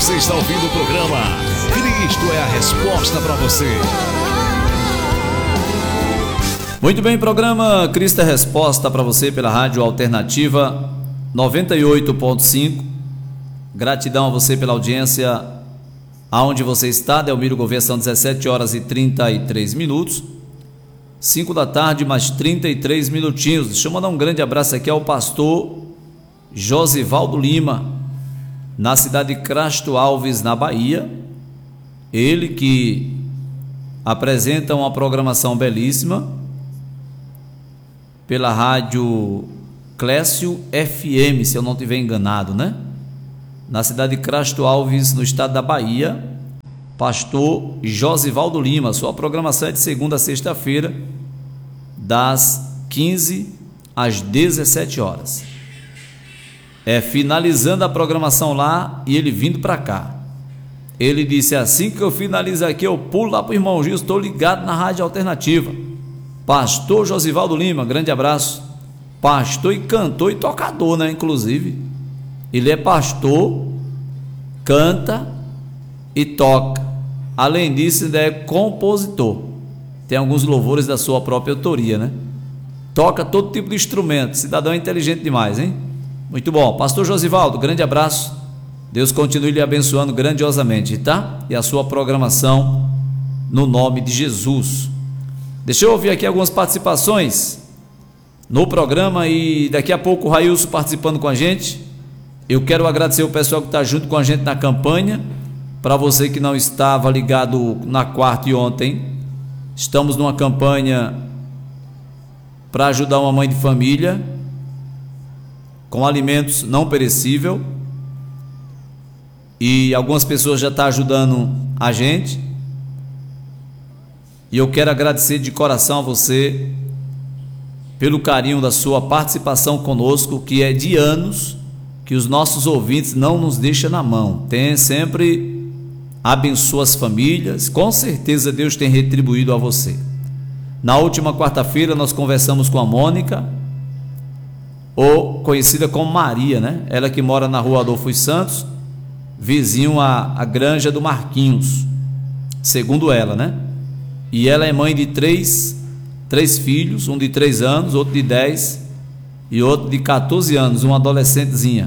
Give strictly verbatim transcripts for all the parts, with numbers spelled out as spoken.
Você está ouvindo o programa Cristo é a Resposta para você. Muito bem, programa Cristo é a Resposta para você pela Rádio Alternativa noventa e oito ponto cinco. Gratidão a você pela audiência aonde você está. Delmiro Gouveia, são dezessete horas e trinta e três minutos. cinco da tarde, mais trinta e três minutinhos. Deixa eu mandar um grande abraço aqui ao pastor Josivaldo Lima, na cidade de Crasto Alves, na Bahia. Ele que apresenta uma programação belíssima pela rádio Clécio F M, se eu não estiver enganado, né? Na cidade de Crasto Alves, no estado da Bahia. Pastor Josivaldo Lima, sua programação é de segunda a sexta-feira, das quinze às dezessete horas. É finalizando a programação lá e ele vindo para cá. Ele disse: assim que eu finalizar aqui, eu pulo lá para o irmão Gil, estou ligado na Rádio Alternativa. Pastor Josivaldo Lima, grande abraço. Pastor e cantor e tocador, né? Inclusive, ele é pastor, canta e toca. Além disso, ainda é compositor. Tem alguns louvores da sua própria autoria, né? Toca todo tipo de instrumento. Cidadão inteligente demais, hein? Muito bom. Pastor Josivaldo, grande abraço. Deus continue lhe abençoando grandiosamente, tá? E a sua programação, no nome de Jesus. Deixa eu ouvir aqui algumas participações no programa e daqui a pouco o Railson participando com a gente. Eu quero agradecer o pessoal que está junto com a gente na campanha. Para você que não estava ligado na quarta e ontem, estamos numa campanha para ajudar uma mãe de família com alimentos não perecíveis, e algumas pessoas já estão ajudando a gente, e eu quero agradecer de coração a você pelo carinho da sua participação conosco, que é de anos que os nossos ouvintes não nos deixam na mão. Tem sempre abençoa as famílias, com certeza Deus tem retribuído a você. Na última quarta-feira nós conversamos com a Mônica, ou conhecida como Maria, né? Ela que mora na rua Adolfo Santos, vizinho à, à granja do Marquinhos, segundo ela, né? E ela é mãe de três, três filhos, um de três anos, outro de dez e outro de quatorze anos, uma adolescentezinha.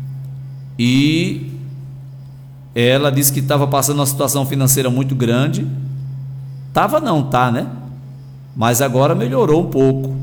E ela disse que estava passando uma situação financeira muito grande. Tava não, tá, né? Mas agora melhorou um pouco.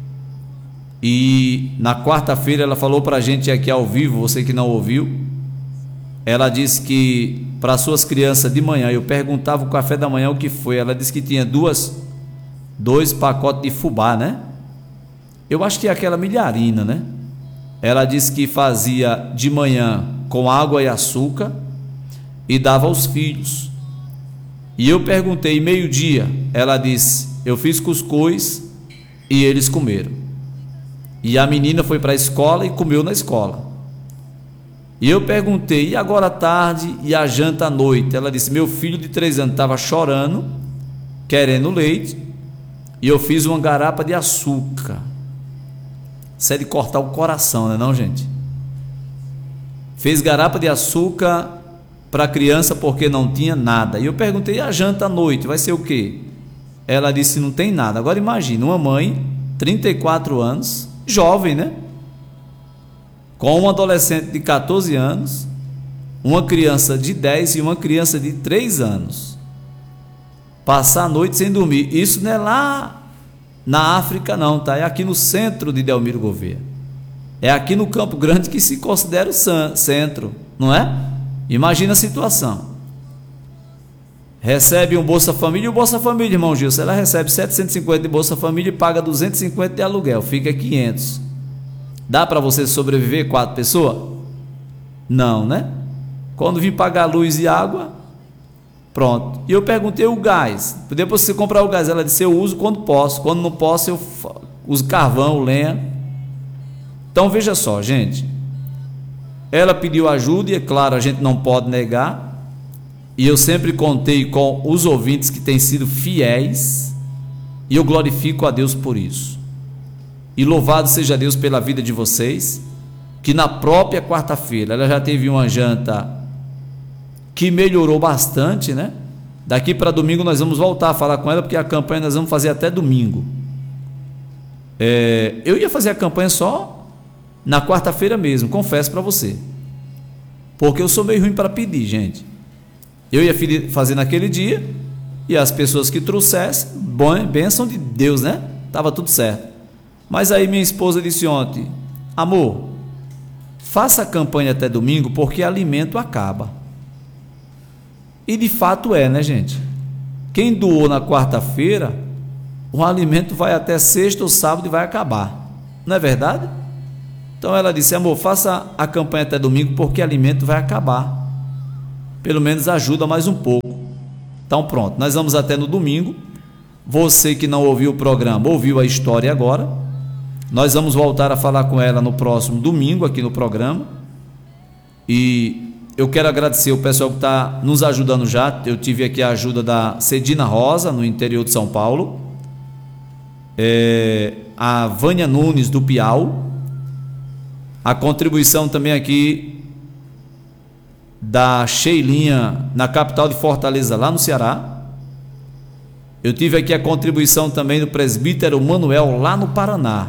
E na quarta-feira ela falou para a gente aqui ao vivo, você que não ouviu, ela disse que para suas crianças de manhã, eu perguntava o café da manhã o que foi, ela disse que tinha duas, dois pacotes de fubá, né? Eu acho que é aquela milharina, né? Ela disse que fazia de manhã com água e açúcar e dava aos filhos. E eu perguntei meio-dia, ela disse: eu fiz cuscuz e eles comeram. E a menina foi para a escola e comeu na escola. E eu perguntei: e agora à tarde e a janta à noite? Ela disse: meu filho de três anos estava chorando, querendo leite, e eu fiz uma garapa de açúcar. Isso é de cortar o coração, não é não, gente? Fez garapa de açúcar para a criança porque não tinha nada. E eu perguntei: e a janta à noite? Vai ser o quê? Ela disse: não tem nada. Agora imagine, uma mãe, trinta e quatro anos, jovem, né? Com um adolescente de quatorze anos, uma criança de dez e uma criança de três anos. Passar a noite sem dormir. Isso não é lá na África não, tá? É aqui no centro de Delmiro Gouveia. É aqui no Campo Grande, que se considera o centro, não é? Imagina a situação. Recebe um Bolsa Família, e o Bolsa Família, irmão Gilson, ela recebe setecentos e cinquenta de Bolsa Família e paga duzentos e cinquenta de aluguel, fica quinhentos. Dá para você sobreviver quatro pessoas? Não, né? Quando vim pagar luz e água, pronto. E eu perguntei o gás, depois você comprar o gás, ela disse: eu uso quando posso, quando não posso eu uso carvão, lenha. Então veja só, gente, ela pediu ajuda e é claro, a gente não pode negar. E eu sempre contei com os ouvintes que têm sido fiéis, e eu glorifico a Deus por isso. E louvado seja Deus pela vida de vocês, que na própria quarta-feira ela já teve uma janta que melhorou bastante, né? Daqui para domingo nós vamos voltar a falar com ela, porque a campanha nós vamos fazer até domingo. É, eu ia fazer a campanha só na quarta-feira mesmo, confesso para você. Porque eu sou meio ruim para pedir, gente. Eu ia fazer naquele dia, e as pessoas que trouxessem, bom, bênção de Deus, né? Tava tudo certo. Mas aí minha esposa disse ontem: amor, faça a campanha até domingo, porque alimento acaba. E de fato é, né, gente? Quem doou na quarta-feira, o alimento vai até sexta ou sábado e vai acabar. Não é verdade? Então ela disse: amor, faça a campanha até domingo, porque alimento vai acabar. Pelo menos ajuda mais um pouco. Então pronto, nós vamos até no domingo. Você que não ouviu o programa, ouviu a história agora. Nós vamos voltar a falar com ela no próximo domingo aqui no programa. E eu quero agradecer o pessoal que está nos ajudando já. Eu tive aqui a ajuda da Cedina Rosa, no interior de São Paulo. É, a Vânia Nunes, do Piau. A contribuição também aqui da Sheilinha, na capital de Fortaleza, lá no Ceará. Eu tive aqui a contribuição também do presbítero Manuel, lá no Paraná.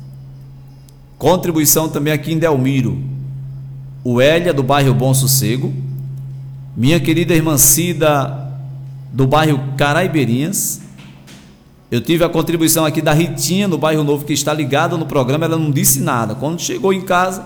Contribuição também aqui em Delmiro, o Hélia, do bairro Bom Sossego. Minha querida irmã Cida, do bairro Caraibeirinhas. Eu tive a contribuição aqui da Ritinha, no bairro Novo, que está ligada no programa. Ela não disse nada. Quando chegou em casa,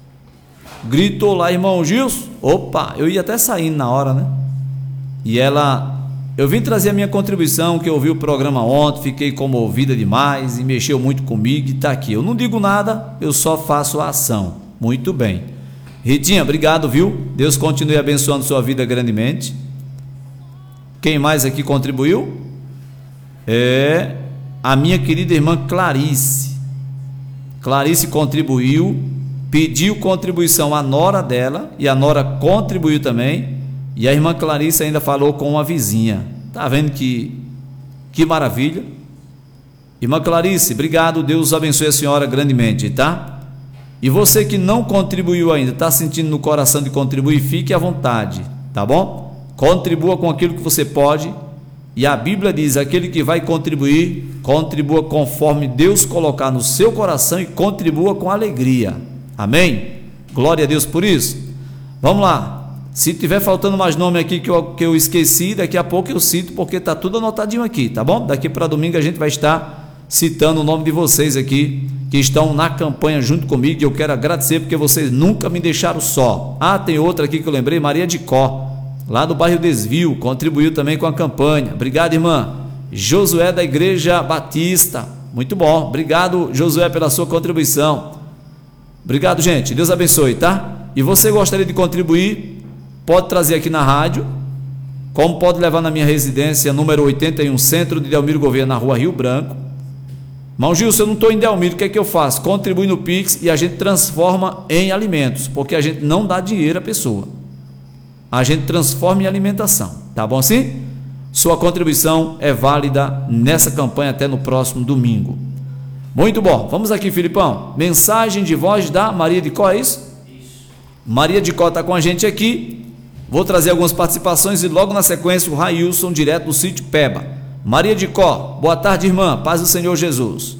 gritou lá: irmão Gilson. Opa, eu ia até saindo na hora, né? E ela, eu vim trazer a minha contribuição, que eu ouvi o programa ontem, fiquei comovida demais e mexeu muito comigo, e está aqui. Eu não digo nada, eu só faço a ação. Muito bem. Ritinha, obrigado, viu? Deus continue abençoando sua vida grandemente. Quem mais aqui contribuiu? É a minha querida irmã Clarice. Clarice contribuiu, pediu contribuição à nora dela, e a nora contribuiu também, e a irmã Clarice ainda falou com uma vizinha. Tá vendo que, que maravilha? Irmã Clarice, obrigado, Deus abençoe a senhora grandemente, tá? E você que não contribuiu ainda, está sentindo no coração de contribuir, fique à vontade, tá bom? Contribua com aquilo que você pode, e a Bíblia diz: aquele que vai contribuir, contribua conforme Deus colocar no seu coração, e contribua com alegria. Amém? Glória a Deus por isso. Vamos lá. Se tiver faltando mais nome aqui que eu, que eu esqueci, daqui a pouco eu cito, porque está tudo anotadinho aqui, tá bom? Daqui para domingo a gente vai estar citando o nome de vocês aqui, que estão na campanha junto comigo, e eu quero agradecer, porque vocês nunca me deixaram só. Ah, tem outra aqui que eu lembrei, Maria de Có, lá do bairro Desvio, contribuiu também com a campanha. Obrigado, irmã. Josué, da Igreja Batista. Muito bom. Obrigado, Josué, pela sua contribuição. Obrigado, gente. Deus abençoe, tá? E você gostaria de contribuir, pode trazer aqui na rádio, como pode levar na minha residência, número oitenta e um, centro de Delmiro Gouveia, na rua Rio Branco. Irmão Gilson, eu não estou em Delmiro, o que é que eu faço? Contribui no Pix e a gente transforma em alimentos, porque a gente não dá dinheiro à pessoa. A gente transforma em alimentação, tá bom assim? Sua contribuição é válida nessa campanha até no próximo domingo. Muito bom, vamos aqui, Filipão. Mensagem de voz da Maria de Có, é isso? Isso. Maria de Có está com a gente aqui. Vou trazer algumas participações e logo na sequência o Railson, direto do sítio Peba. Maria de Có, boa tarde, irmã. Paz do Senhor Jesus.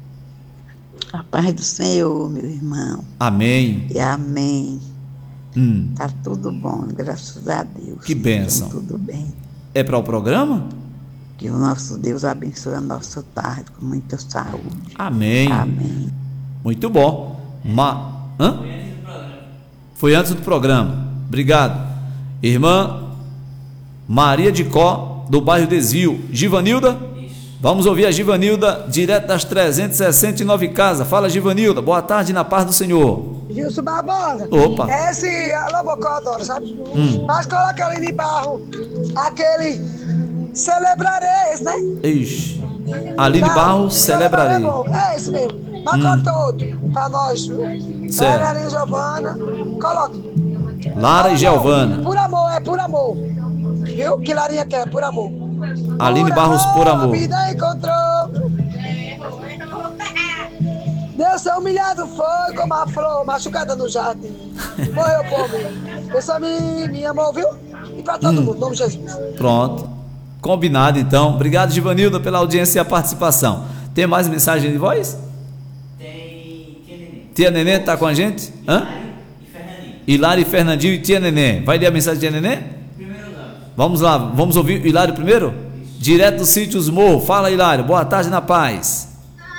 A paz do Senhor, meu irmão. Amém. E amém. Hum. Tá tudo bom, graças a Deus. Que bênção. Tá tudo bem. É para o programa? Que o nosso Deus abençoe a nossa tarde com muita saúde. Amém. Amém. Muito bom. Ma... Hã? Foi antes do programa. Obrigado. Irmã Maria de Có, do bairro Desvio. Givanilda? Isso. Vamos ouvir a Givanilda, direto das trezentas e sessenta e nove casas. Fala, Givanilda. Boa tarde, na paz do Senhor. Gilson Barbosa. Opa. Esse alô que eu adoro, sabe? Hum. Mas coloca ali de barro aquele celebrareis, né? Ixi. Aline Barros, celebrarei. É esse mesmo. Mas hum. todo pra nós, viu? Certo. Lara e Giovana. Coloca. Lara e Giovana. Por amor, é por amor. Viu? Que Larinha quer, por amor. Aline Barros, por amor. A vida encontrou. Deus é humilhado foi como a flor machucada no jardim. Morreu por mim. Deus me, me amou, viu? e para todo Hum. mundo, em nome de Jesus. Pronto. Combinado, então. Obrigado, Givanildo, pela audiência e a participação. Tem mais mensagem de voz? Tem Tia Neném. Tia Neném está com a gente? Hã? E Fernandinho. Hilário, Fernandinho e Tia Neném. Vai ler a mensagem de Tia Neném? Primeiro lado. Vamos lá, vamos ouvir o Hilário primeiro? Direto do sítio Os Morros. Fala, Hilário. Boa tarde, na paz.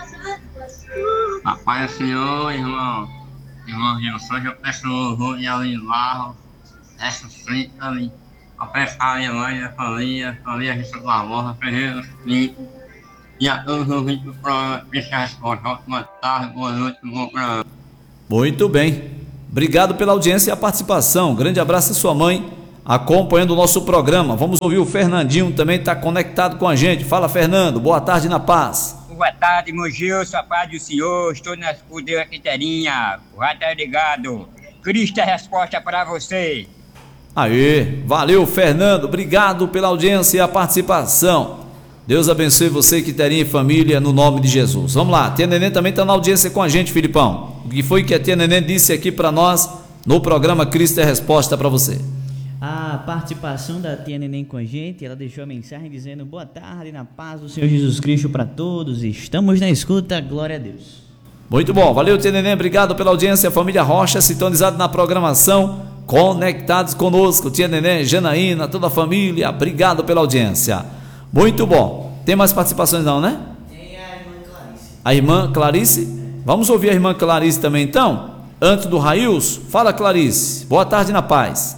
A paz do Senhor, irmão. Irmão Gilson, eu peço louvor e ali barro. Essa frente ali. Eu peço a minha mãe, a família, a família de Santa Barbosa, Ferreira, Felipe. E a todos os ouvintes do programa, deixa a resposta. Boa tarde, boa noite, bom programa. Muito bem. Obrigado pela audiência e a participação. Grande abraço à sua mãe, acompanhando o nosso programa. Vamos ouvir o Fernandinho, também está conectado com a gente. Fala, Fernando. Boa tarde, na paz. Boa tarde, irmão Gilson, a paz do Senhor. Estou na escudeira Quinteirinha. Já tá ligado. Cristo é a resposta para você. Aê, valeu, Fernando. Obrigado pela audiência e a participação. Deus abençoe você, Quinteirinha e família, no nome de Jesus. Vamos lá, a Tia Neném também está na audiência com a gente, Filipão. O que foi que a Tia Neném disse aqui para nós no programa Cristo é a Resposta para você? A participação da Tia Neném com a gente, ela deixou a mensagem dizendo: boa tarde, na paz do Senhor Jesus Cristo para todos. Estamos na escuta, glória a Deus. Muito bom, valeu, Tia Neném, obrigado pela audiência. Família Rocha, sintonizado na programação, conectados conosco. Tia Neném, Janaína, toda a família, obrigado pela audiência. Muito bom. Tem mais participações não, né? Tem a irmã Clarice. A irmã Clarice? Vamos ouvir a irmã Clarice também então? Antes do Rails, fala, Clarice. Boa tarde, na paz.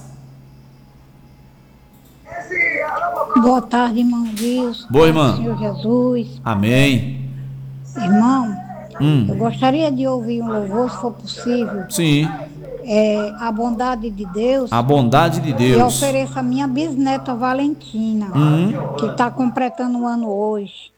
Boa tarde, irmão Deus. Boa, irmã. Senhor Jesus. Amém. Irmão, Hum. eu gostaria de ouvir um louvor, se for possível. Sim, É, a bondade de Deus. a bondade de Eu Deus. ofereço a minha bisneta Valentina, Uhum. que está completando um ano hoje.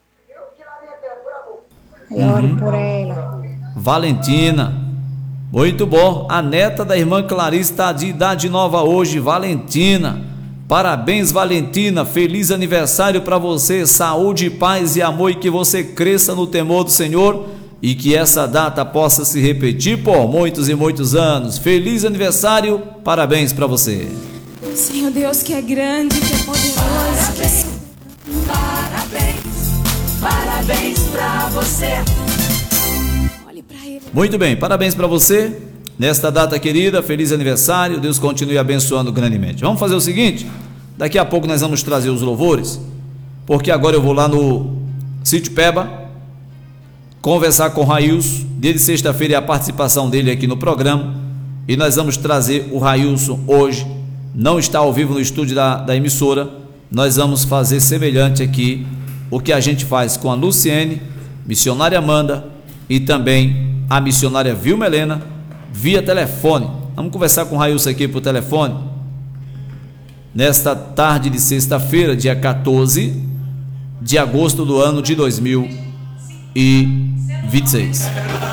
Eu oro Uhum. por ela. Valentina. Muito bom. A neta da irmã Clarice está de idade nova hoje, Valentina. Parabéns, Valentina. Feliz aniversário para você. Saúde, paz e amor, e que você cresça no temor do Senhor e que essa data possa se repetir por muitos e muitos anos. Feliz aniversário. Parabéns para você. Senhor Deus, que é grande, que é poderoso. Parabéns, parabéns, parabéns pra você. Olhe pra ele. Muito bem, parabéns para você nesta data querida, feliz aniversário, Deus continue abençoando grandemente. Vamos fazer o seguinte, daqui a pouco nós vamos trazer os louvores, porque agora eu vou lá no Sítio Peba, conversar com o Railson, desde sexta-feira é a participação dele aqui no programa, e nós vamos trazer o Railson hoje, não está ao vivo no estúdio da, da emissora, nós vamos fazer semelhante aqui, o que a gente faz com a Luciene, missionária Amanda, e também a missionária Vilma Helena, via telefone. Vamos conversar com o Railson aqui por telefone, nesta tarde de sexta-feira, dia quatorze de agosto do ano de dois mil e vinte e seis.